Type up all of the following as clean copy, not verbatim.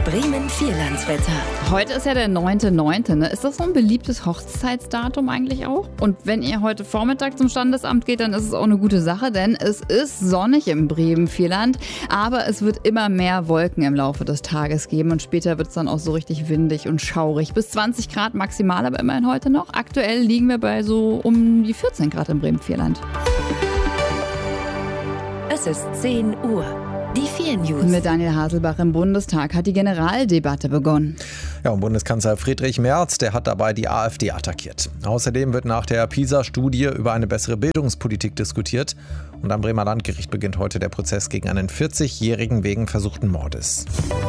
Bremen-Vierlandswetter. Heute ist ja der 9.9., ne? Ist das so ein beliebtes Hochzeitsdatum eigentlich auch? Und wenn ihr heute Vormittag zum Standesamt geht, dann ist es auch eine gute Sache, denn es ist sonnig im Bremen-Vierland, aber es wird immer mehr Wolken im Laufe des Tages geben und später wird es dann auch so richtig windig und schaurig. Bis 20 Grad maximal, aber immerhin heute noch. Aktuell liegen wir bei so um die 14 Grad im Bremen-Vierland. Es ist 10 Uhr. Die 4 News. Mit Daniel Haselbach im Bundestag hat die Generaldebatte begonnen. Ja, und Bundeskanzler Friedrich Merz, der hat dabei die AfD attackiert. Außerdem wird nach der PISA-Studie über eine bessere Bildungspolitik diskutiert. Und am Bremer Landgericht beginnt heute der Prozess gegen einen 40-Jährigen wegen versuchten Mordes.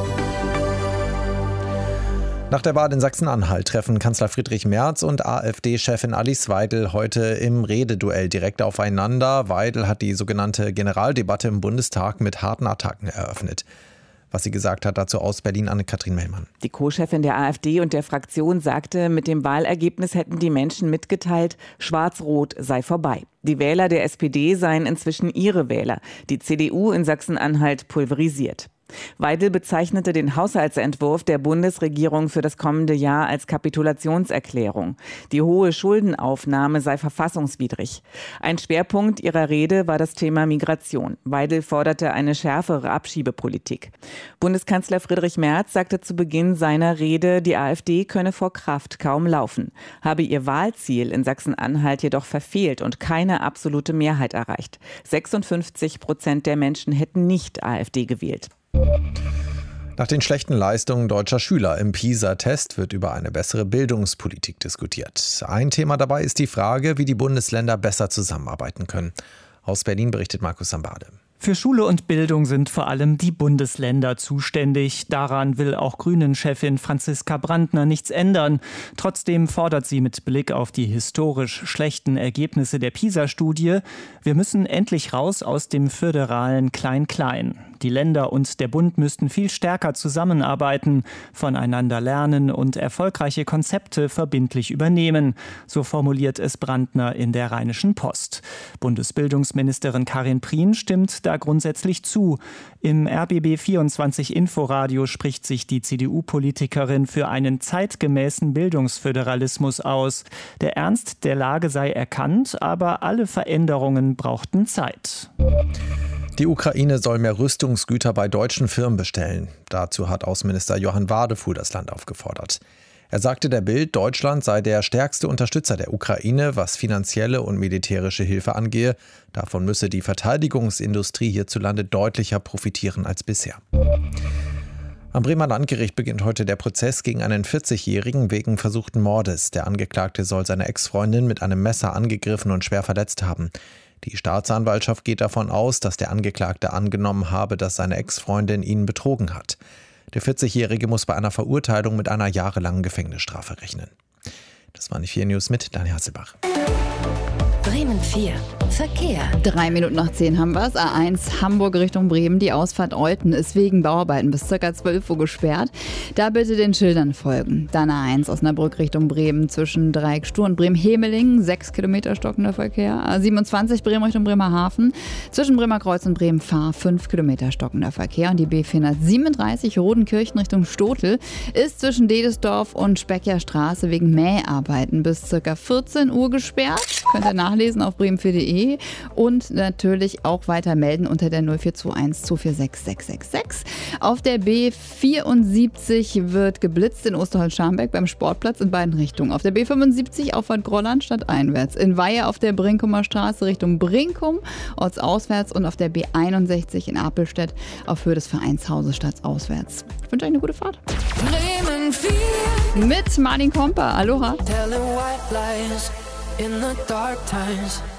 Nach der Wahl in Sachsen-Anhalt treffen Kanzler Friedrich Merz und AfD-Chefin Alice Weidel heute im Rededuell direkt aufeinander. Weidel hat die sogenannte Generaldebatte im Bundestag mit harten Attacken eröffnet. Was sie gesagt hat, dazu aus Berlin Anne-Kathrin Mellmann. Die Co-Chefin der AfD und der Fraktion sagte, mit dem Wahlergebnis hätten die Menschen mitgeteilt, Schwarz-Rot sei vorbei. Die Wähler der SPD seien inzwischen ihre Wähler. Die CDU in Sachsen-Anhalt pulverisiert. Weidel bezeichnete den Haushaltsentwurf der Bundesregierung für das kommende Jahr als Kapitulationserklärung. Die hohe Schuldenaufnahme sei verfassungswidrig. Ein Schwerpunkt ihrer Rede war das Thema Migration. Weidel forderte eine schärfere Abschiebepolitik. Bundeskanzler Friedrich Merz sagte zu Beginn seiner Rede, die AfD könne vor Kraft kaum laufen, habe ihr Wahlziel in Sachsen-Anhalt jedoch verfehlt und keine absolute Mehrheit erreicht. 56% der Menschen hätten nicht AfD gewählt. Nach den schlechten Leistungen deutscher Schüler im PISA-Test wird über eine bessere Bildungspolitik diskutiert. Ein Thema dabei ist die Frage, wie die Bundesländer besser zusammenarbeiten können. Aus Berlin berichtet Markus Sambade. Für Schule und Bildung sind vor allem die Bundesländer zuständig. Daran will auch Grünen-Chefin Franziska Brandner nichts ändern. Trotzdem fordert sie mit Blick auf die historisch schlechten Ergebnisse der PISA-Studie, wir müssen endlich raus aus dem föderalen Klein-Klein. Die Länder und der Bund müssten viel stärker zusammenarbeiten, voneinander lernen und erfolgreiche Konzepte verbindlich übernehmen. So formuliert es Brandner in der Rheinischen Post. Bundesbildungsministerin Karin Prien stimmt da grundsätzlich zu. Im RBB24 Inforadio spricht sich die CDU-Politikerin für einen zeitgemäßen Bildungsföderalismus aus. Der Ernst der Lage sei erkannt, aber alle Veränderungen brauchten Zeit. Die Ukraine soll mehr Rüstungsgüter bei deutschen Firmen bestellen. Dazu hat Außenminister Johann Wadefuhl das Land aufgefordert. Er sagte der Bild, Deutschland sei der stärkste Unterstützer der Ukraine, was finanzielle und militärische Hilfe angehe. Davon müsse die Verteidigungsindustrie hierzulande deutlicher profitieren als bisher. Am Bremer Landgericht beginnt heute der Prozess gegen einen 40-Jährigen wegen versuchten Mordes. Der Angeklagte soll seine Ex-Freundin mit einem Messer angegriffen und schwer verletzt haben. Die Staatsanwaltschaft geht davon aus, dass der Angeklagte angenommen habe, dass seine Ex-Freundin ihn betrogen hat. Der 40-Jährige muss bei einer Verurteilung mit einer jahrelangen Gefängnisstrafe rechnen. Das waren die 4 News mit Daniel Haselbach. Bremen 4. Verkehr. 3 Minuten nach 10 haben wir es. A1 Hamburg Richtung Bremen. Die Ausfahrt Olten ist wegen Bauarbeiten bis ca. 12 Uhr gesperrt. Da bitte den Schildern folgen. Dann A1 Osnabrück Richtung Bremen zwischen Dreieck Stur und Bremen-Hemeling. 6 Kilometer stockender Verkehr. A27 Bremen Richtung Bremerhaven. Zwischen Bremerkreuz und Bremen-Fahr 5 Kilometer stockender Verkehr. Und die B437 Rodenkirchen Richtung Stotel ist zwischen Dedesdorf und Speckier Straße wegen Mäharbeiten bis ca. 14 Uhr gesperrt. Könnt ihr nachlesen auf bremen4.de und natürlich auch weiter melden unter der 0421 246 666. Auf der B74 wird geblitzt in Osterholz-Scharmbeck beim Sportplatz in beiden Richtungen. Auf der B75 Auffahrt Grolland stadteinwärts. In Weihe auf der Brinkumer Straße Richtung Brinkum ortsauswärts und auf der B61 in Apelstedt auf Höhe des Vereinshauses stadtauswärts. Ich wünsche euch eine gute Fahrt. Bremen 4. Mit Martin Komper. Aloha. Telling white lies in the dark times.